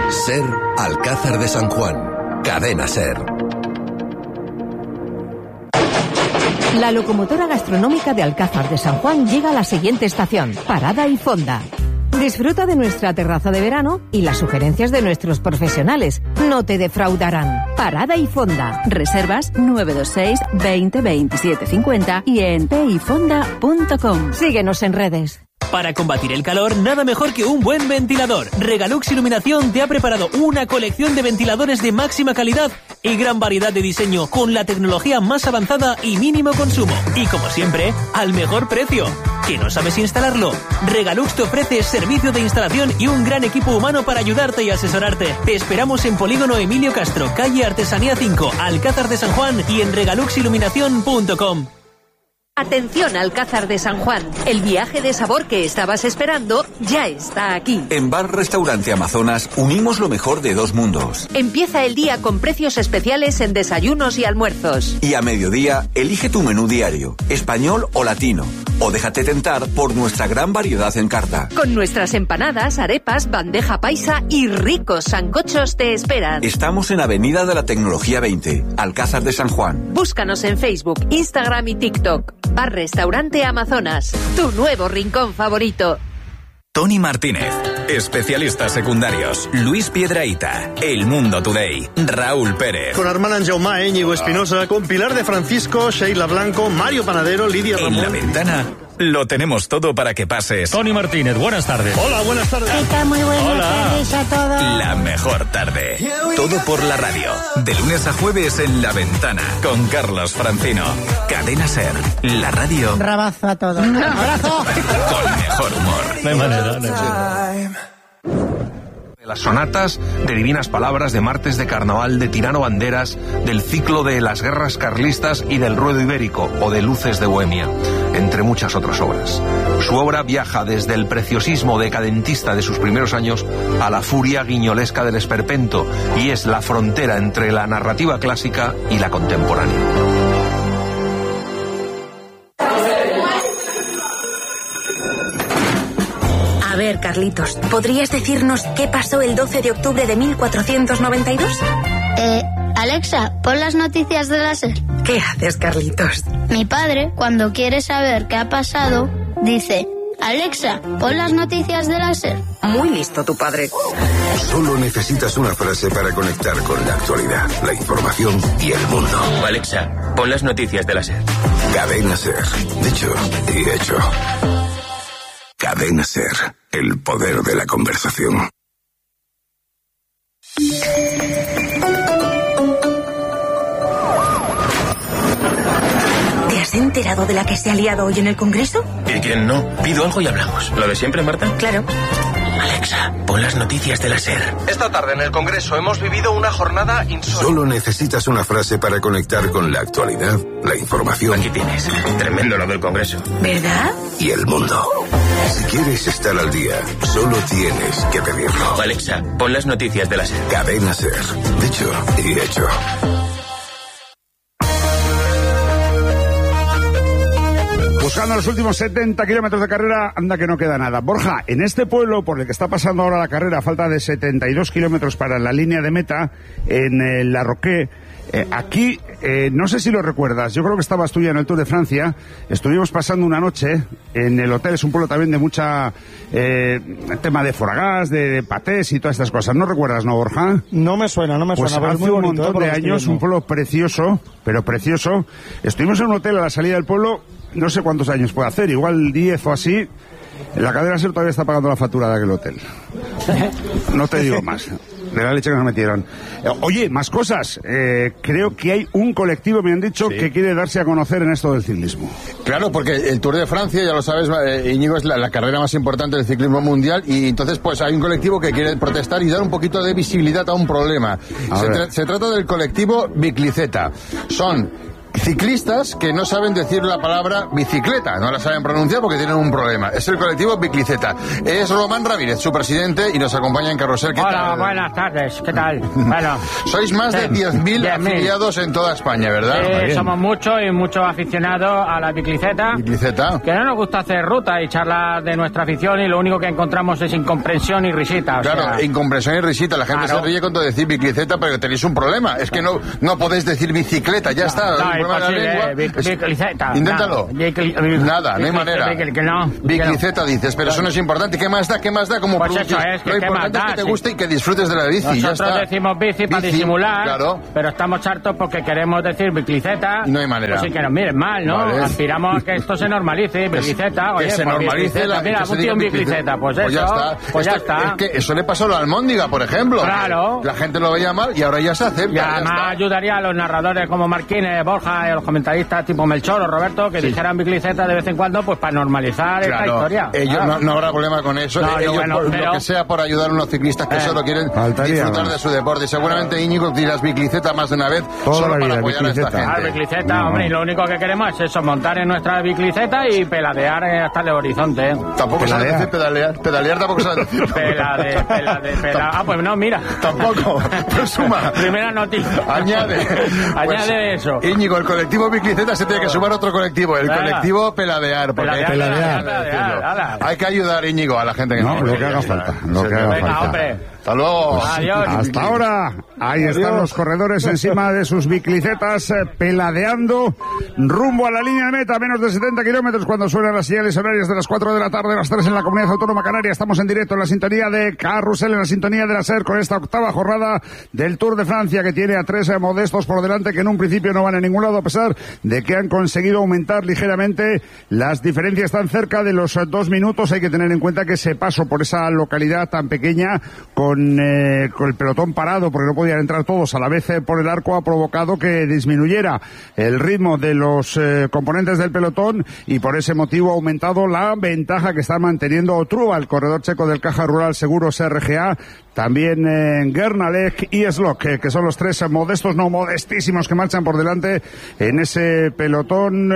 SER Alcázar de San Juan. Cadena SER. La locomotora gastronómica de Alcázar de San Juan llega a la siguiente estación, Parada y Fonda. Disfruta de nuestra terraza de verano y las sugerencias de nuestros profesionales. No te defraudarán. Parada y Fonda. Reservas 926 20 27 50 y en pifonda.com. Síguenos en redes. Para combatir el calor, nada mejor que un buen ventilador. Regalux Iluminación te ha preparado una colección de ventiladores de máxima calidad y gran variedad de diseño, con la tecnología más avanzada y mínimo consumo. Y como siempre, al mejor precio. ¿Que no sabes instalarlo? Regalux te ofrece servicio de instalación y un gran equipo humano para ayudarte y asesorarte. Te esperamos en Polígono Emilio Castro, calle Artesanía 5, Alcázar de San Juan, y en regaluxiluminación.com. Atención, Alcázar de San Juan. El viaje de sabor que estabas esperando ya está aquí. En Bar Restaurante Amazonas unimos lo mejor de dos mundos. Empieza el día con precios especiales en desayunos y almuerzos. Y a mediodía, elige tu menú diario, español o latino. O déjate tentar por nuestra gran variedad en carta. Con nuestras empanadas, arepas, bandeja paisa y ricos sancochos te esperan. Estamos en Avenida de la Tecnología 20, Alcázar de San Juan. Búscanos en Facebook, Instagram y TikTok. Bar Restaurante Amazonas, tu nuevo rincón favorito. Tony Martínez, especialistas secundarios, Luis Piedrahita, El Mundo Today, Raúl Pérez. Con Armand Jaumá, Íñigo Espinosa, con Pilar de Francisco, Sheila Blanco, Mario Panadero, Lidia Ramón. En La Ventana lo tenemos todo para que pases. Tony Martínez, buenas tardes. Hola, buenas tardes. ¿Qué tal? Muy buenas tardes a todos. La mejor tarde. Todo por la radio. De lunes a jueves en La Ventana. Con Carlos Francino. Cadena SER. La radio. Un rabazo a todos. ¡Un abrazo! Con mejor humor. No hay manera. Las sonatas de Divinas Palabras, de Martes de Carnaval, de Tirano Banderas, del ciclo de las guerras carlistas y del Ruedo Ibérico o de Luces de Bohemia, entre muchas otras obras. Su obra viaja desde el preciosismo decadentista de sus primeros años a la furia guiñolesca del esperpento y es la frontera entre la narrativa clásica y la contemporánea. A ver, Carlitos, ¿podrías decirnos qué pasó el 12 de octubre de 1492? Alexa, pon las noticias de la SER. ¿Qué haces, Carlitos? Mi padre, cuando quiere saber qué ha pasado, dice: Alexa, pon las noticias de la SER. Muy listo tu padre. Solo necesitas una frase para conectar con la actualidad, la información y el mundo. Alexa, pon las noticias de la SER. Cadena SER. Dicho y hecho. Cadena SER. El poder de la conversación. ¿Te has enterado de la que se ha liado hoy en el Congreso? ¿Y quién no? Pido algo y hablamos. ¿Lo de siempre, Marta? Claro. Alexa, pon las noticias de la SER. Esta tarde en el Congreso hemos vivido una jornada insólita. Solo necesitas una frase para conectar con la actualidad, la información. Aquí tienes. Tremendo lo del Congreso. ¿Verdad? Y el mundo. Si quieres estar al día, solo tienes que pedirlo. Alexa, pon las noticias de la SER. Cadena SER. Dicho y hecho. Buscando los últimos 70 kilómetros de carrera, anda que no queda nada. Borja, en este pueblo por el que está pasando ahora la carrera, falta de 72 kilómetros para la línea de meta, en La Roque, aquí, no sé si lo recuerdas, yo creo que estabas tú ya en el Tour de Francia, estuvimos pasando una noche en el hotel, es un pueblo también de mucha tema de foragas, de patés y todas estas cosas. ¿No recuerdas, no, Borja? No me suena, Pues hace un montón de años, un pueblo precioso, pero precioso. Estuvimos en un hotel a la salida del pueblo, no sé cuántos años puede hacer, igual 10 o así. La cadena SER todavía está pagando la factura de aquel hotel. No te digo más. De la leche que nos metieron. Oye, más cosas. Creo que hay un colectivo, me han dicho, que quiere darse a conocer en esto del ciclismo. Claro, porque el Tour de Francia, ya lo sabes, Íñigo, es la carrera más importante del ciclismo mundial y entonces pues hay un colectivo que quiere protestar y dar un poquito de visibilidad a un problema. Se trata del colectivo Bicicleta. Son ciclistas que no saben decir la palabra bicicleta, no la saben pronunciar porque tienen un problema. Es el colectivo Bicicleta. Es Román Ramírez, su presidente, y nos acompaña en Carrusel. ¿Qué Hola, tal? buenas tardes, ¿qué tal? Bueno, sois más de 10.000 afiliados en toda España, ¿verdad? Sí, somos muchos y muchos aficionados a la bicicleta. Bicicleta. Que no nos gusta hacer ruta y charlar de nuestra afición y lo único que encontramos es incomprensión y risita. Claro, incomprensión y risita. La gente se ríe cuando decís bicicleta, pero tenéis un problema. Es que no podéis decir bicicleta, ya está. No, imposible, bicicleta. Inténtalo. Nada, no hay manera. Bicicleta dices, pero eso no es importante. ¿Qué más da? ¿Qué más da? Como pues eso es, lo importante es que te guste y que disfrutes de la bici. Nosotros ya está. decimos bici para disimular, claro. Pero estamos hartos porque queremos decir bicicleta. Y no hay manera. Pues sí que nos miren mal, ¿no? Vale. Aspiramos a que esto se normalice, bicicleta. Que Oye, se pues normalice bicicleta. Mira, un tío en bicicleta, pues eso. Ya está. Pues ya está. Es que eso le pasó a la Almóndiga, por ejemplo. Claro. La gente lo veía mal y ahora ya se acepta. Y además ayudaría a los narradores como Marquines, Borja y a los comentaristas tipo Melchor o Roberto que dijeran bicicleta de vez en cuando, pues para normalizar esta historia. Ellos no habrá problema con eso. No, ellos bueno, lo que sea por ayudar a unos ciclistas que solo quieren disfrutar de su deporte. Y seguramente Íñigo dirás bicicleta más de una vez solo para apoyar a esta gente. Bicicleta, hombre, y lo único que queremos es eso, montar en nuestra bicicleta y peladear hasta el horizonte. Tampoco sabe decir pedalear. Pedalear tampoco sabe decir. Ah, pues no, mira. Tampoco. Pues suma. Primera noticia. Añade pues, eso. Íñigo, el colectivo bicicleta se tiene que sumar a otro colectivo, el colectivo peladear. Peladear. Hay que ayudar, Íñigo, a la gente que no, lo que haga falta. Lo que haga falta. Hombre. Hasta luego. Adiós. Hasta ahora. Ahí están los corredores encima de sus bicicletas peladeando rumbo a la línea de meta, menos de 70 kilómetros cuando suenan las señales horarias de las 4 de la tarde, las 3 en la Comunidad Autónoma Canaria. Estamos en directo en la sintonía de Carrusel, en la sintonía de la SER, con esta octava jornada del Tour de Francia, que tiene a 3 modestos por delante que en un principio no van a ningún lado, a pesar de que han conseguido aumentar ligeramente. Las diferencias están cerca de los 2 minutos. Hay que tener en cuenta que ese paso por esa localidad tan pequeña con el pelotón parado, porque no podían entrar todos a la vez por el arco, ha provocado que disminuyera el ritmo de los componentes del pelotón, y por ese motivo ha aumentado la ventaja que está manteniendo Otrua, el corredor checo del Caja Rural Seguros RGA, también Gernalek y Slok, que son los 3 modestos, no modestísimos, que marchan por delante en ese pelotón,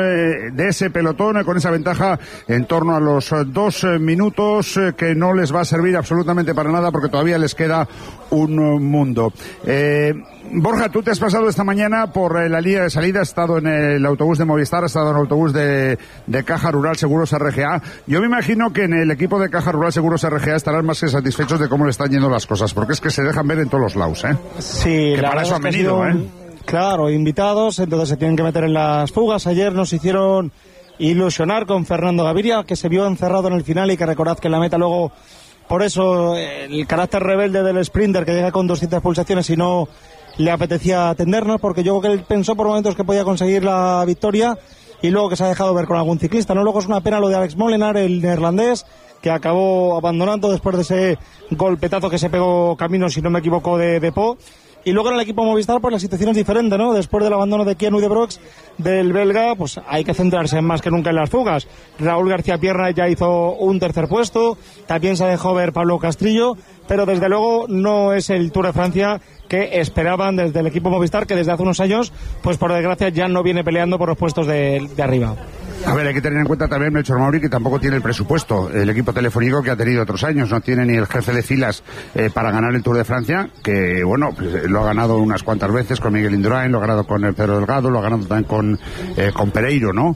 con esa ventaja en torno a los 2 minutos, que no les va a servir absolutamente para nada porque todavía les queda un mundo. Borja, tú te has pasado esta mañana por la línea de salida, has estado en el autobús de Movistar, has estado en el autobús de Caja Rural Seguros RGA. Yo me imagino que en el equipo de Caja Rural Seguros RGA estarán más que satisfechos de cómo le están yendo las cosas, porque es que se dejan ver en todos los lados, ¿eh? Sí, que para eso han venido, Claro, invitados, entonces se tienen que meter en las fugas. Ayer nos hicieron ilusionar con Fernando Gaviria, que se vio encerrado en el final y que recordad que en la meta luego, por eso el carácter rebelde del sprinter que llega con 200 pulsaciones y no le apetecía atendernos, porque yo creo que él pensó por momentos que podía conseguir la victoria y luego que se ha dejado ver con algún ciclista, ¿no? Luego es una pena lo de Alex Molenaar, el neerlandés, que acabó abandonando después de ese golpetazo que se pegó camino, si no me equivoco, de Po. Y luego en el equipo Movistar, pues la situación es diferente, ¿no? Después del abandono de Keanu de Brox, del belga, pues hay que centrarse más que nunca en las fugas. Raúl García Pierna ya hizo un 3er puesto, también se dejó ver Pablo Castrillo, pero desde luego no es el Tour de Francia que esperaban desde el equipo Movistar, que desde hace unos años, pues por desgracia ya no viene peleando por los puestos de arriba. A ver, hay que tener en cuenta también, Melchor Mauri, que tampoco tiene el presupuesto. El equipo telefónico que ha tenido otros años no tiene ni el jefe de filas para ganar el Tour de Francia, que bueno, pues, lo ha ganado unas cuantas veces con Miguel Indurain, lo ha ganado con Pedro Delgado, lo ha ganado también con Pereiro, ¿no?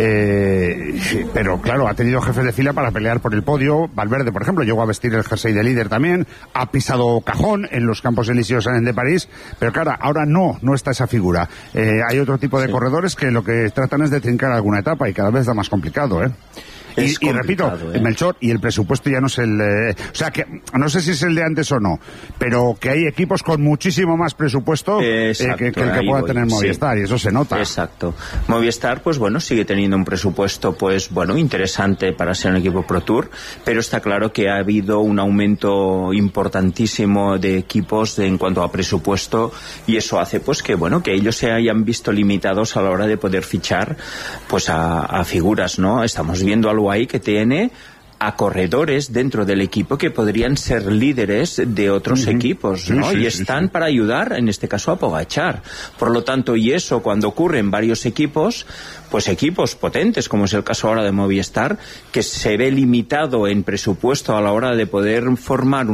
Pero claro, ha tenido jefe de fila para pelear por el podio. Valverde, por ejemplo, llegó a vestir el jersey de líder también, ha pisado cajón en los Campos Elíseos de París, pero claro, ahora no está esa figura. Hay otro tipo de corredores que lo que tratan es de trincar alguna etapa y cada vez da más complicado, ¿eh? Y repito, Melchor, y el presupuesto ya no es el... o sea, que no sé si es el de antes o no, pero que hay equipos con muchísimo más presupuesto que el que pueda tener Movistar, y eso se nota. Exacto. Movistar, pues bueno, sigue teniendo un presupuesto, pues bueno, interesante para ser un equipo Pro Tour, pero está claro que ha habido un aumento importantísimo de equipos en cuanto a presupuesto, y eso hace pues que, bueno, que ellos se hayan visto limitados a la hora de poder fichar pues a figuras, ¿no? Estamos viendo algo ahí que tiene a corredores dentro del equipo que podrían ser líderes de otros equipos, ¿no? Y están para ayudar, en este caso, a Pogačar. Por lo tanto, y eso cuando ocurre en varios equipos, pues equipos potentes, como es el caso ahora de Movistar, que se ve limitado en presupuesto a la hora de poder formar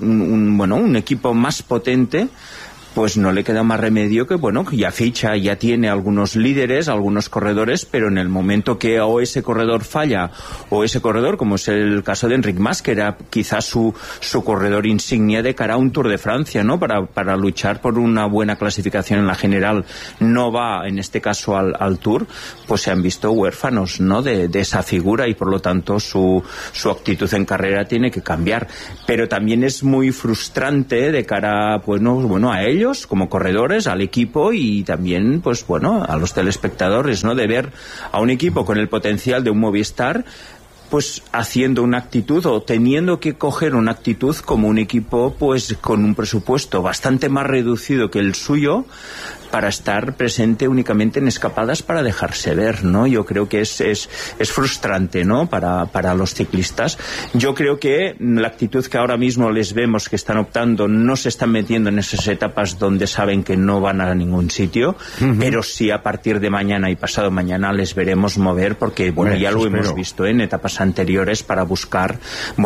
un equipo más potente, pues no le queda más remedio que, ya ficha, ya tiene algunos líderes, algunos corredores, pero en el momento que o ese corredor falla, o ese corredor, como es el caso de Enric Mas, que era quizás su corredor insignia de cara a un Tour de Francia, ¿no? Para luchar por una buena clasificación en la general, no va, en este caso, al Tour, pues se han visto huérfanos, ¿no? De esa figura, y por lo tanto su actitud en carrera tiene que cambiar. Pero también es muy frustrante de cara, a ellos, como corredores, al equipo y también, a los telespectadores, ¿no? De ver a un equipo con el potencial de un Movistar, pues haciendo una actitud o teniendo que coger una actitud como un equipo, pues con un presupuesto bastante más reducido que el suyo, para estar presente únicamente en escapadas para dejarse ver, ¿no? Yo creo que es frustrante, ¿no? Para los ciclistas. Yo creo que la actitud que ahora mismo les vemos que están optando, no se están metiendo en esas etapas donde saben que no van a ningún sitio, pero sí a partir de mañana y pasado mañana les veremos mover, porque ya lo hemos visto en etapas anteriores, para buscar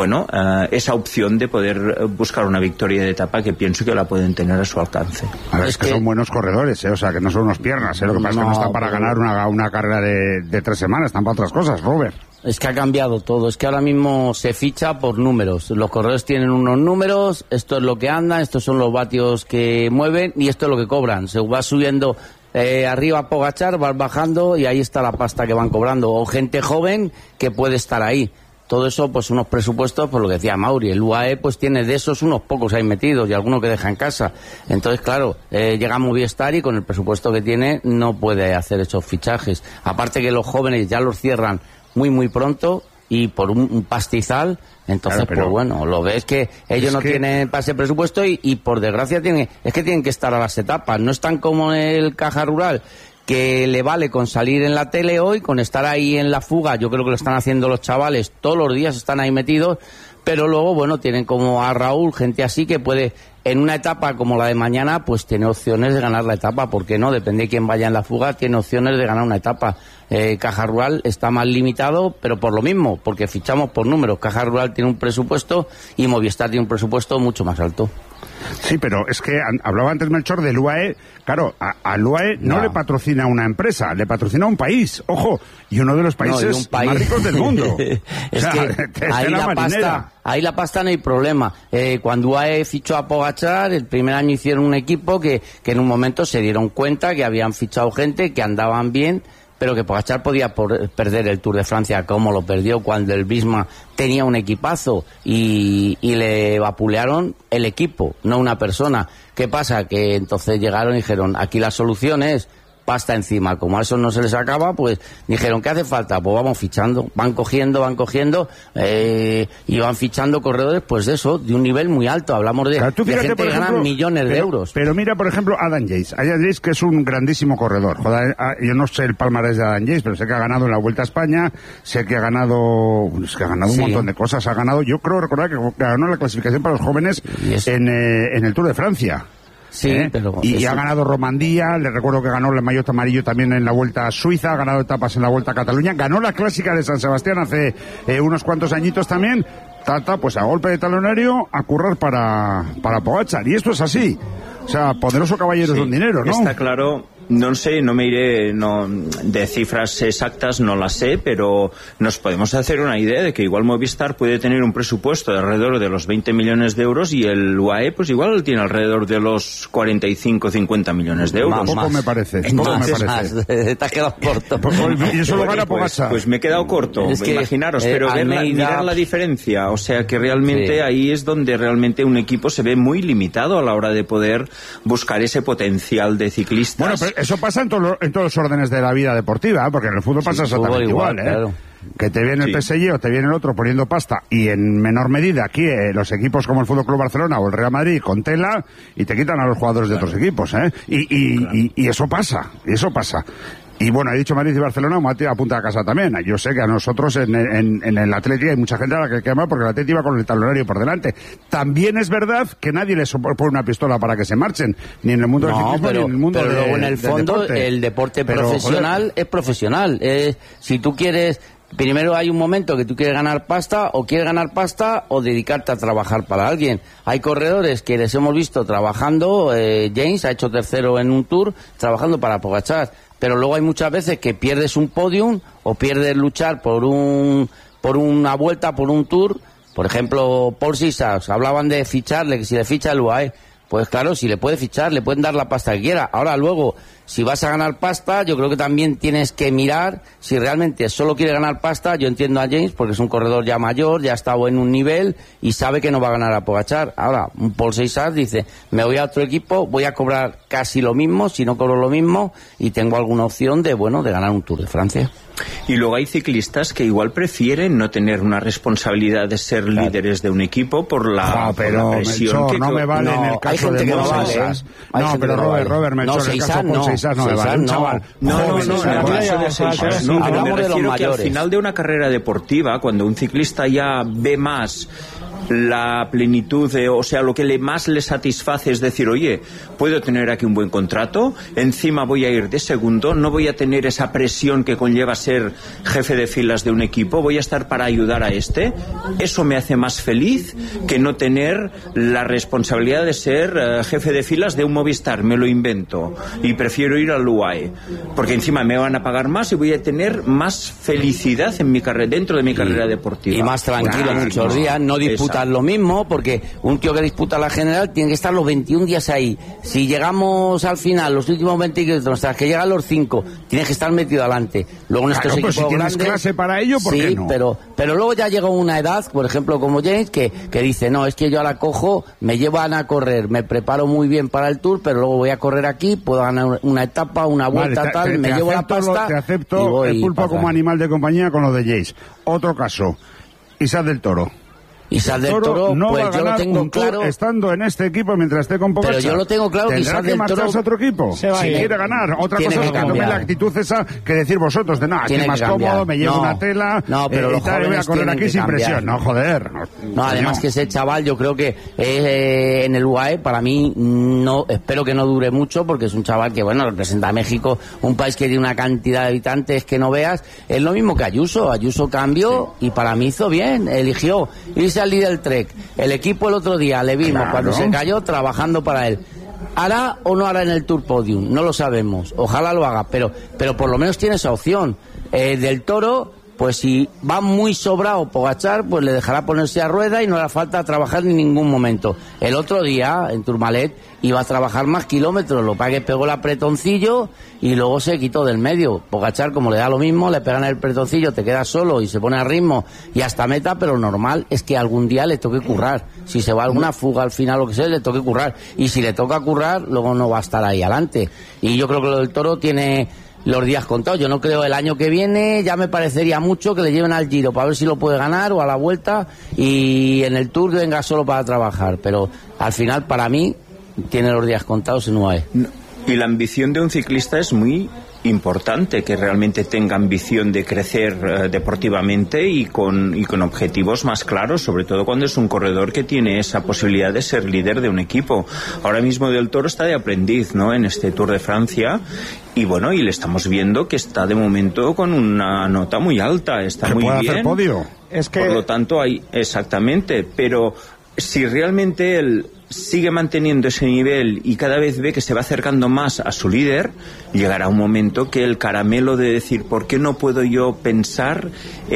esa opción de poder buscar una victoria de etapa, que pienso que la pueden tener a su alcance. Es que son buenos corredores, o sea, que no son unos piernas, lo que pasa es que no están para ganar una carrera de 3 semanas, están para otras cosas, Robert. Es que ha cambiado todo, es que ahora mismo se ficha por números, los corredores tienen unos números, esto es lo que anda, estos son los vatios que mueven y esto es lo que cobran, se va subiendo arriba Pogačar, vas bajando y ahí está la pasta que van cobrando, o gente joven que puede estar ahí. Todo eso, pues unos presupuestos, por lo que decía Mauri, el UAE pues tiene de esos unos pocos ahí metidos y alguno que deja en casa. Entonces, claro, llega Movistar y con el presupuesto que tiene no puede hacer esos fichajes. Aparte que los jóvenes ya los cierran muy pronto y por un pastizal. Entonces, lo ves que ellos no tienen para ese presupuesto y por desgracia tienen que estar a las etapas. No están como en el Caja Rural, que le vale con salir en la tele hoy, con estar ahí en la fuga. Yo creo que lo están haciendo los chavales, todos los días están ahí metidos, pero luego, tienen como a Raúl, gente así que puede, en una etapa como la de mañana, pues tiene opciones de ganar la etapa, ¿por qué no? Depende de quién vaya en la fuga, tiene opciones de ganar una etapa. Caja Rural está más limitado, pero por lo mismo, porque fichamos por números. Caja Rural tiene un presupuesto y Movistar tiene un presupuesto mucho más alto. Sí, pero es que hablaba antes Melchor del UAE. Claro, al UAE no le patrocina una empresa, le patrocina un país, ojo, y uno de los países más ricos del mundo. Es que ahí la pasta no hay problema. Cuando UAE fichó a Pogačar, el primer año hicieron un equipo que en un momento se dieron cuenta que habían fichado gente, que andaban bien, pero que Pogačar podía perder el Tour de Francia, como lo perdió cuando el Visma tenía un equipazo y le vapulearon el equipo, no una persona. ¿Qué pasa? Que entonces llegaron y dijeron, aquí la solución es pasta encima. Como a eso no se les acaba, pues dijeron, ¿qué hace falta? Pues vamos fichando, van cogiendo y van fichando corredores, pues de eso, de un nivel muy alto. Hablamos de gente que gana millones de euros. Pero mira, por ejemplo, Adam Yates. Adam Yates, que es un grandísimo corredor. Joder, yo no sé el palmarés de Adam Yates, pero sé que ha ganado en la Vuelta a España, sé que ha ganado un montón de cosas. Ha ganado, yo creo recordar que ganó la clasificación para los jóvenes en el Tour de Francia. Sí, pero... Y ha ganado Romandía, le recuerdo que ganó el maillot amarillo también en la Vuelta a Suiza, ha ganado etapas en la Vuelta a Cataluña, ganó la Clásica de San Sebastián hace unos cuantos añitos también. Pues a golpe de talonario a currar para Pogačar, y esto es así. O sea, poderoso caballero es un dinero, ¿no? Está claro. No sé, no me iré de cifras exactas, no las sé, pero nos podemos hacer una idea de que igual Movistar puede tener un presupuesto de alrededor de los 20 millones de euros y el UAE pues igual tiene alrededor de los 45-50 millones de euros. Poco me parece. Te has quedado corto. Y eso lo gana Pogačar. Pues me he quedado corto, es que, imaginaros, pero mirar la diferencia, o sea que realmente ahí es donde realmente un equipo se ve muy limitado a la hora de poder buscar ese potencial de ciclistas. Bueno, pero eso pasa en todos los órdenes de la vida deportiva, porque en el fútbol pasa exactamente igual, claro. Que te viene el PSG o te viene el otro poniendo pasta, y en menor medida aquí los equipos como el Fútbol Club Barcelona o el Real Madrid con tela, y te quitan a los jugadores de otros equipos, y eso pasa. Y bueno, he dicho Madrid y Barcelona, Mati apunta a casa también. Yo sé que a nosotros en el Atleti hay mucha gente a la que quema porque el Atleti va con el talonario por delante. También es verdad que nadie les pone una pistola para que se marchen, ni en el mundo del ciclismo ni en el mundo pero luego en el fondo deporte. El deporte profesional es profesional. Si tú quieres... Primero hay un momento que tú quieres ganar pasta o dedicarte a trabajar para alguien. Hay corredores que les hemos visto trabajando, James ha hecho tercero en un Tour, trabajando para Pogačar, pero luego hay muchas veces que pierdes un podium o pierdes luchar por una vuelta, por un Tour. Por ejemplo, Paul Sissas, hablaban de ficharle, que si le ficha el UAE, pues claro, si le puede fichar, le pueden dar la pasta que quiera. Ahora luego, si vas a ganar pasta, yo creo que también tienes que mirar si realmente solo quiere ganar pasta. Yo entiendo a James porque es un corredor ya mayor, ya ha estado en un nivel y sabe que no va a ganar a Pogačar. Ahora, un Paul Sissas dice, me voy a otro equipo, voy a cobrar casi lo mismo, si no cobro lo mismo, y tengo alguna opción de ganar un Tour de Francia. Y luego hay ciclistas que igual prefieren no tener una responsabilidad de ser líderes de un equipo por la presión Melchor, no me vale en el caso de Paul Sissas. No, pero Robert Melchor, en el caso de Paul Sissas no me vale. Un chaval. No, me refiero que al final de una carrera deportiva, cuando un ciclista ya ve más la plenitud, o sea, lo que más le satisface es decir, oye, puedo tener aquí un buen contrato, encima voy a ir de segundo, no voy a tener esa presión que conlleva ser jefe de filas de un equipo, voy a estar para ayudar a eso me hace más feliz que no tener la responsabilidad de ser jefe de filas de un Movistar, me lo invento, y prefiero ir al UAE, porque encima me van a pagar más y voy a tener más felicidad en mi carrera, dentro de mi carrera deportiva. Y más tranquilo muchos días, no disputar lo mismo, porque un tío que disputa la general tiene que estar los 21 días ahí. Si llegamos al final, los últimos 20 kilómetros, hasta que llegan los 5, tienes que estar metido adelante. Luego en estos equipos si tienes grandes, clase para ello, ¿por qué no? pero luego ya llega una edad, por ejemplo como James, que dice, no, es que yo ahora cojo, me llevan a correr, me preparo muy bien para el Tour, pero luego voy a correr aquí, puedo ganar una etapa, una vuelta, me llevo la pasta. Te acepto el pulpo como animal de compañía con lo de James. Otro caso, Isaac del Toro. Isaac del Toro, no pues va a yo lo tengo claro. Estando en este equipo mientras esté con Pogačar. Pero yo lo tengo claro que Isaac del Toro marcharse a otro equipo. Si quiere ganar. Otra cosa es que tome la actitud esa que decir vosotros de nada, estoy más cómodo, me llevo una tela pero y tal, voy a correr aquí sin presión. No, joder. No, además que ese chaval yo creo que en el UAE para mí no, espero que no dure mucho porque es un chaval que representa a México, un país que tiene una cantidad de habitantes que no veas. Es lo mismo que Ayuso cambió y para mí hizo bien, eligió irse al líder del Trek. El equipo el otro día le vimos cuando se cayó trabajando para él. ¿Hará o no hará en el Tour Podium? No lo sabemos. Ojalá lo haga, pero por lo menos tiene esa opción. Del Toro, pues si va muy sobrado Pogačar, pues le dejará ponerse a rueda y no le hará falta trabajar en ningún momento. El otro día, en Tourmalet, iba a trabajar más kilómetros, lo que pegó el apretoncillo y luego se quitó del medio. Pogačar, como le da lo mismo, le pegan el apretoncillo, te quedas solo y se pone a ritmo y hasta meta, pero normal es que algún día le toque currar. Si se va alguna fuga al final, lo que sea, le toque currar. Y si le toca currar, luego no va a estar ahí adelante. Y yo creo que lo del Toro tiene los días contados. Yo no creo el año que viene, ya me parecería mucho que le lleven al Giro para ver si lo puede ganar o a la Vuelta y en el Tour que venga solo para trabajar, pero al final para mí tiene los días contados en UAE. Y la ambición de un ciclista es muy importante, que realmente tenga ambición de crecer deportivamente y con objetivos más claros, sobre todo cuando es un corredor que tiene esa posibilidad de ser líder de un equipo. Ahora mismo Del Toro está de aprendiz, ¿no?, en este Tour de Francia y y le estamos viendo que está de momento con una nota muy alta, está muy bien. Hacer podio. Por lo tanto hay exactamente, pero si realmente él sigue manteniendo ese nivel y cada vez ve que se va acercando más a su líder, llegará un momento que el caramelo de decir, ¿por qué no puedo yo pensar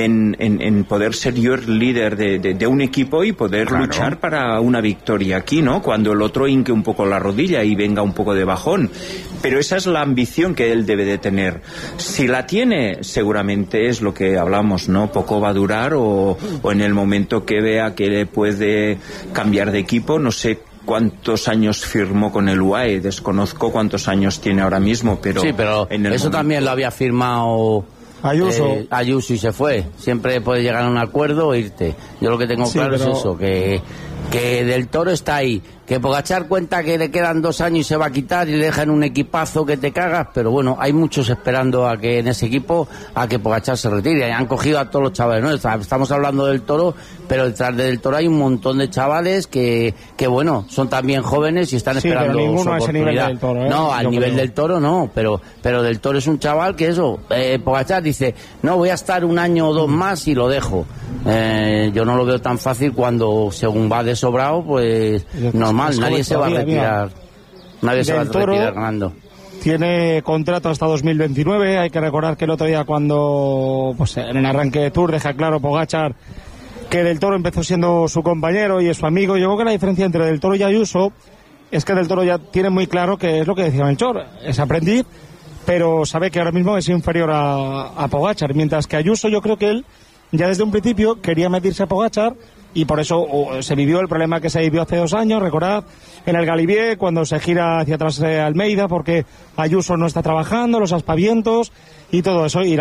en poder ser yo el líder de un equipo y poder luchar para una victoria aquí, ¿no? Cuando el otro hinque un poco la rodilla y venga un poco de bajón. Pero esa es la ambición que él debe de tener. Si la tiene, seguramente es lo que hablamos, ¿no? Poco va a durar o en el momento que vea que le puede cambiar de equipo, no sé cuántos años firmó con el UAE, desconozco cuántos años tiene ahora mismo, pero sí, pero en el eso también lo había firmado Ayuso y se fue. Siempre puede llegar a un acuerdo o irte. Yo lo que tengo claro es eso, que que Del Toro está ahí, que Pogačar cuenta que le quedan 2 años y se va a quitar y le dejan un equipazo que te cagas, pero bueno, hay muchos esperando a que en ese equipo, a que Pogačar se retire, y han cogido a todos los chavales, ¿no? Estamos hablando del Toro, pero detrás del Toro hay un montón de chavales que bueno, son también jóvenes y están esperando su oportunidad. Del Toro, no, al nivel del Toro no, pero Del Toro es un chaval que eso, Pogačar dice, no, voy a estar 1 año o 2 más y lo dejo. Yo no lo veo tan fácil cuando según va de sobrado, pues normal, nadie se va a retirar. Nadie se va a retirar ganando. Tiene contrato hasta 2029. Hay que recordar que el otro día cuando pues en el arranque de Tour deja claro Pogačar que Del Toro empezó siendo su compañero y es su amigo. Yo creo que la diferencia entre Del Toro y Ayuso es que Del Toro ya tiene muy claro que es lo que decía Melchor, es aprendiz, pero sabe que ahora mismo es inferior a Pogačar, mientras que Ayuso yo creo que él ya desde un principio quería meterse a Pogačar y por eso se vivió el problema que se vivió hace 2 años, recordad, en el Galibier, cuando se gira hacia atrás Almeida porque Ayuso no está trabajando, los aspavientos y todo eso. Y